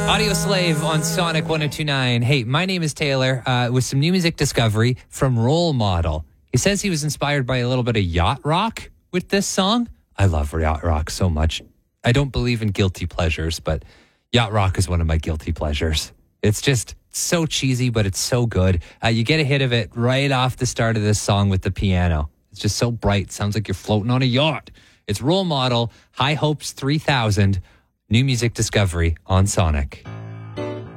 Audio Slave on Sonic 102.9. Hey, my name is Taylor with some new music discovery from Role Model. He says he was inspired by a little bit of yacht rock with this song. I love yacht rock so much. I don't believe in guilty pleasures, but yacht rock is one of my guilty pleasures. It's just so cheesy, but it's so good. You get a hit of it right off the start of this song with the piano. It's just so bright. Sounds like you're floating on a yacht. It's Role Model, High Hopes 3000, new music discovery on Sonic.